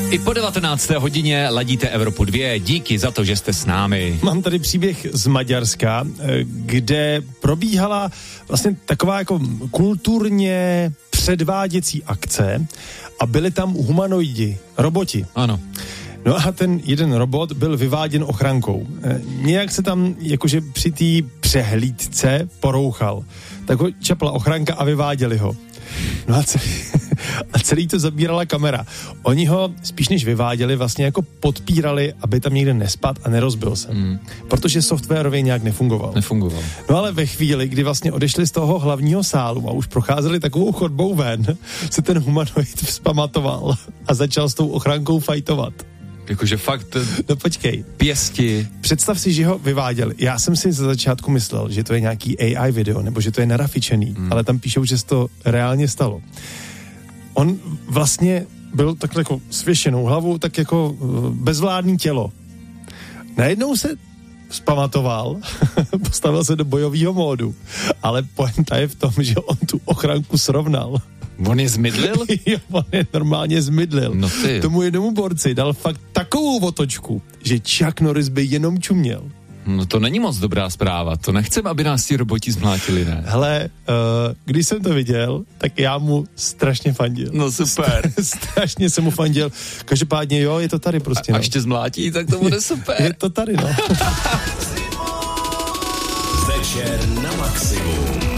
I po 19. hodině ladíte Evropu 2. Díky za to, že jste s námi. Mám tady příběh z Maďarska, kde probíhala vlastně taková jako kulturně předváděcí akce a byli tam humanoidi, roboti. Ano. No a ten jeden robot byl vyváděn ochrankou. Nějak se tam jakože při té přehlídce porouchal. Tak ho čapla ochranka a vyváděli ho. No a celý to zabírala kamera. Oni ho spíš než vyváděli vlastně jako podpírali, aby tam někde nespadl a nerozbil se. Protože softwarově nějak nefungoval. No ale ve chvíli, kdy vlastně odešli z toho hlavního sálu a už procházeli takovou chodbou ven, se ten humanoid vzpamatoval a začal s tou ochrankou fajtovat. Jakože fakt... No počkej. Pěsti. Představ si, že ho vyváděli. Já jsem si za začátku myslel, že to je nějaký AI video, nebo že to je narafičený, ale tam píšou, že se to reálně stalo. On vlastně byl takhle jako svěšenou hlavu, tak jako bezvládný tělo. Najednou se vzpamatoval, postavil se do bojového módu, ale pointa je v tom, že on tu ochranku srovnal. On je zmydlil? Jo, on je normálně zmydlil. No tomu jednomu borci dal fakt takovou otočku, že Chuck Norris by jenom čuměl. No to není moc dobrá zpráva. To nechcem, aby nás ti roboti zmlátili, ne? Hele, když jsem to viděl, tak já mu strašně fandil. No super. Strašně jsem mu fandil. Každopádně jo, je to tady prostě. Až tě zmlátí, tak to bude super. Je to tady, no. Večer na maximum.